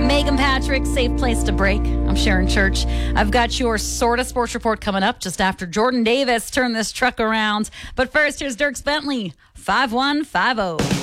Megan Patrick, safe place to break. I'm Sharon Church. I've got your Sorta Sports Report coming up just after Jordan Davis turned this truck around. But first, here's Dierks Bentley, 5150.